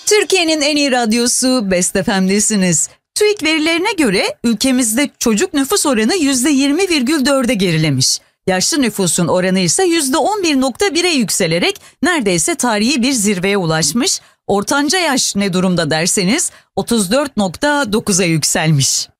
Türkiye'nin en iyi radyosu Best FM'desiniz. TÜİK verilerine göre ülkemizde çocuk nüfus oranı %20,4'e gerilemiş. Yaşlı nüfusun oranı ise %11,1'e yükselerek neredeyse tarihi bir zirveye ulaşmış. Ortanca yaş ne durumda derseniz 34,9'a yükselmiş.